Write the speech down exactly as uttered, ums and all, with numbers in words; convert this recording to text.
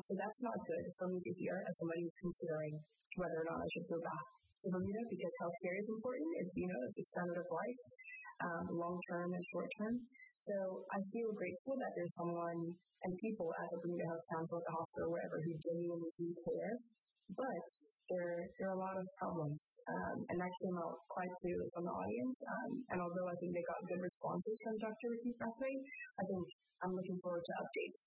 so that's not good for me to hear as somebody who's considering whether or not I should go back to Bermuda, because healthcare is important. It's, you know, it's the standard of life, um, long-term and short-term. So I feel grateful that there's someone and people at the Bermuda Health Council, at the hospital, wherever, who genuinely do care. But there, there are a lot of problems, um, and that came out quite clearly from the audience. Um, and although I think they got good responses from Doctor Ricky Brathwaite, I think I'm looking forward to updates